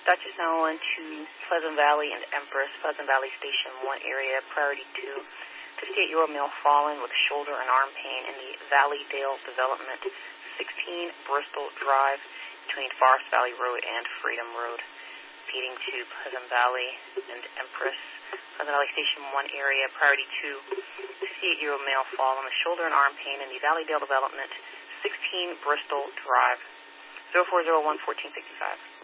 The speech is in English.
Dutchess Allen to Pleasant Valley and Empress, Pleasant Valley Station 1 area, priority 2. 58-year-old male fallen with shoulder and arm pain in the Valleydale Development, 16 Bristol Drive, between Forest Valley Road and Freedom Road. Feeding to Pleasant Valley and Empress, Pleasant Valley Station 1 area, priority 2. 58-year-old male fallen with shoulder and arm pain in the Valleydale Development, 16 Bristol Drive, 0401-1465.